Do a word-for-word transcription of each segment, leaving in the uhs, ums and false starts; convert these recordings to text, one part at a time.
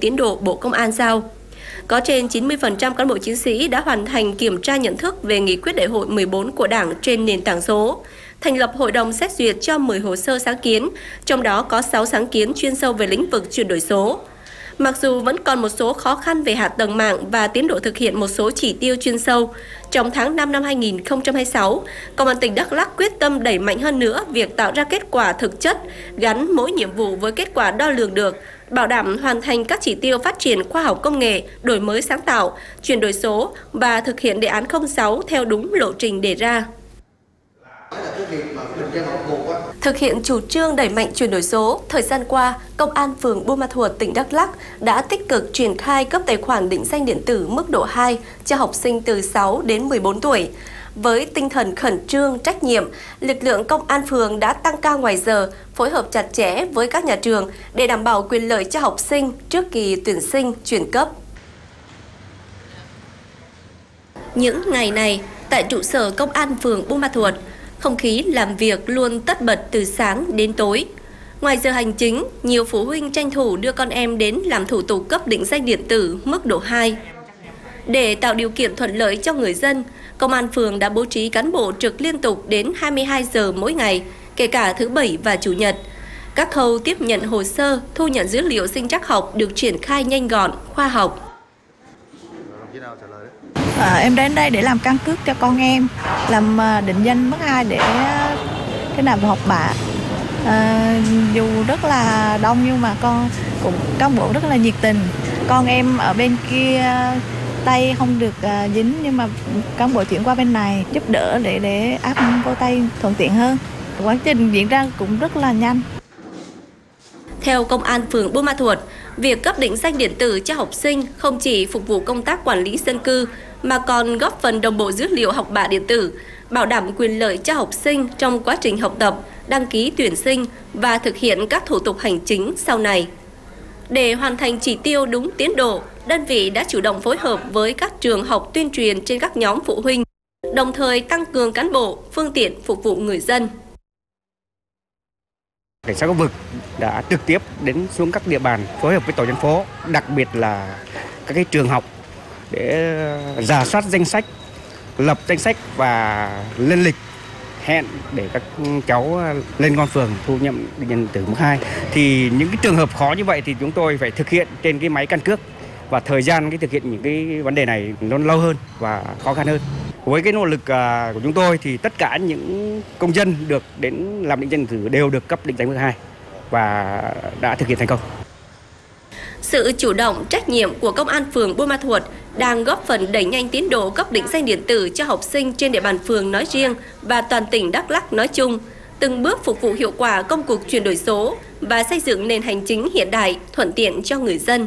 tiến độ Bộ Công an giao. Có trên chín mươi phần trăm cán bộ chiến sĩ đã hoàn thành kiểm tra nhận thức về nghị quyết đại hội mười bốn của Đảng trên nền tảng số, thành lập hội đồng xét duyệt cho mười hồ sơ sáng kiến, trong đó có sáu sáng kiến chuyên sâu về lĩnh vực chuyển đổi số. Mặc dù vẫn còn một số khó khăn về hạ tầng mạng và tiến độ thực hiện một số chỉ tiêu chuyên sâu, trong tháng năm năm hai nghìn không trăm hai mươi sáu, Công an tỉnh Đắk Lắk quyết tâm đẩy mạnh hơn nữa việc tạo ra kết quả thực chất, gắn mỗi nhiệm vụ với kết quả đo lường được, bảo đảm hoàn thành các chỉ tiêu phát triển khoa học công nghệ, đổi mới sáng tạo, chuyển đổi số và thực hiện đề án không sáu theo đúng lộ trình đề ra. Thực hiện chủ trương đẩy mạnh chuyển đổi số, thời gian qua, Công an phường Buôn Ma Thuột, tỉnh Đắk Lắk đã tích cực triển khai cấp tài khoản định danh điện tử mức độ hai cho học sinh từ sáu đến mười bốn tuổi. Với tinh thần khẩn trương, trách nhiệm, lực lượng Công an phường đã tăng ca ngoài giờ, phối hợp chặt chẽ với các nhà trường để đảm bảo quyền lợi cho học sinh trước kỳ tuyển sinh chuyển cấp. Những ngày này, tại trụ sở Công an phường Buôn Ma Thuột, không khí làm việc luôn tất bật từ sáng đến tối. Ngoài giờ hành chính, nhiều phụ huynh tranh thủ đưa con em đến làm thủ tục cấp định danh điện tử mức độ hai. Để tạo điều kiện thuận lợi cho người dân, Công an phường đã bố trí cán bộ trực liên tục đến hai mươi hai giờ mỗi ngày, kể cả thứ Bảy và Chủ nhật. Các khâu tiếp nhận hồ sơ, thu nhận dữ liệu sinh trắc học được triển khai nhanh gọn, khoa học. À, em đến đây để làm căn cước cho con em, làm định danh mức hai để cái nào học bạ. À, dù rất là đông nhưng mà con cũng cán bộ rất là nhiệt tình. Con em ở bên kia tay không được à, dính nhưng mà cán bộ chuyển qua bên này giúp đỡ để để áp vô tay thuận tiện hơn. Quá trình diễn ra cũng rất là nhanh. Theo Công an phường Buôn Ma Thuột, việc cấp định danh điện tử cho học sinh không chỉ phục vụ công tác quản lý dân cư mà còn góp phần đồng bộ dữ liệu học bạ điện tử, bảo đảm quyền lợi cho học sinh trong quá trình học tập, đăng ký tuyển sinh và thực hiện các thủ tục hành chính sau này. Để hoàn thành chỉ tiêu đúng tiến độ, đơn vị đã chủ động phối hợp với các trường học tuyên truyền trên các nhóm phụ huynh, đồng thời tăng cường cán bộ, phương tiện phục vụ người dân. Cảnh sát khu vực đã trực tiếp đến xuống các địa bàn phối hợp với tổ dân phố, đặc biệt là các cái trường học để rà soát danh sách, lập danh sách và lên lịch hẹn để các cháu lên công an phường thu nhận định danh điện tử mức hai. Thì những cái trường hợp khó như vậy thì chúng tôi phải thực hiện trên cái máy căn cước và thời gian cái thực hiện những cái vấn đề này nó lâu hơn và khó khăn hơn. Với cái nỗ lực của chúng tôi thì tất cả những công dân được đến làm định danh điện tử đều được cấp định danh mức hai và đã thực hiện thành công. Sự chủ động, trách nhiệm của Công an phường Buôn Ma Thuột đang góp phần đẩy nhanh tiến độ cấp định danh điện tử cho học sinh trên địa bàn phường nói riêng và toàn tỉnh Đắk Lắk nói chung, từng bước phục vụ hiệu quả công cuộc chuyển đổi số và xây dựng nền hành chính hiện đại, thuận tiện cho người dân.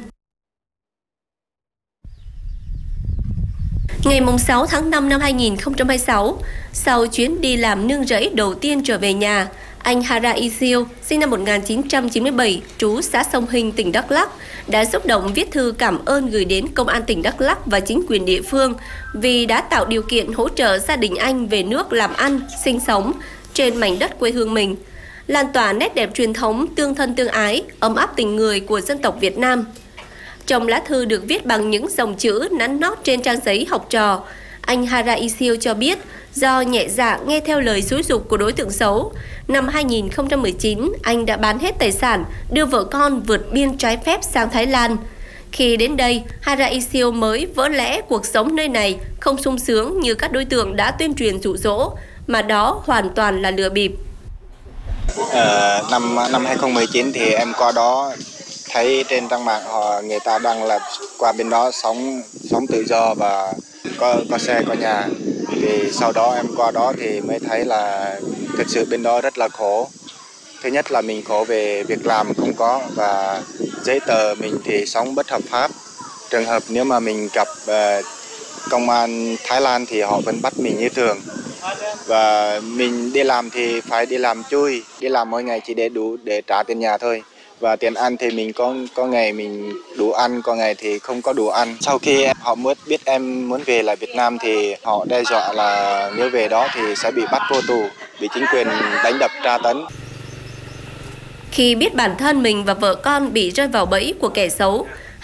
Ngày sáu tháng năm năm hai nghìn không trăm hai mươi sáu, sau chuyến đi làm nương rẫy đầu tiên trở về nhà, anh Hara Isiu, sinh năm một nghìn chín trăm chín mươi bảy, trú xã Sông Hình, tỉnh Đắk Lắk, đã xúc động viết thư cảm ơn gửi đến Công an tỉnh Đắk Lắk và chính quyền địa phương vì đã tạo điều kiện hỗ trợ gia đình anh về nước làm ăn, sinh sống trên mảnh đất quê hương mình, lan tỏa nét đẹp truyền thống tương thân tương ái, ấm áp tình người của dân tộc Việt Nam. Trong lá thư được viết bằng những dòng chữ nắn nót trên trang giấy học trò, anh Hara Isiu cho biết do nhẹ dạ nghe theo lời xúi giục của đối tượng xấu, năm hai nghìn không trăm mười chín, anh đã bán hết tài sản, đưa vợ con vượt biên trái phép sang Thái Lan. Khi đến đây, Hara Isiu mới vỡ lẽ cuộc sống nơi này không sung sướng như các đối tượng đã tuyên truyền dụ dỗ, mà đó hoàn toàn là lừa bịp. Ờ, năm năm hai nghìn không trăm mười chín thì em qua đó thấy trên trang mạng họ người ta đang là qua bên đó sống sống tự do và có có xe có nhà. Thì sau đó em qua đó thì mới thấy là thực sự bên đó rất là khổ. Thứ nhất là mình khổ về việc làm không có và giấy tờ mình thì sống bất hợp pháp. Trường hợp nếu mà mình gặp uh, công an Thái Lan thì họ vẫn bắt mình như thường. Và mình đi làm thì phải đi làm chui, đi làm mỗi ngày chỉ để đủ để trả tiền nhà thôi. Và tiền ăn thì mình có có ngày mình đủ ăn, có ngày thì không có đủ ăn. Sau khi họ muốn biết em muốn về lại Việt Nam thì họ đe dọa là nếu về đó thì sẽ bị bắt vô tù, bị chính quyền đánh đập tra tấn. Khi biết bản thân mình và vợ con bị rơi vào bẫy của kẻ xấu,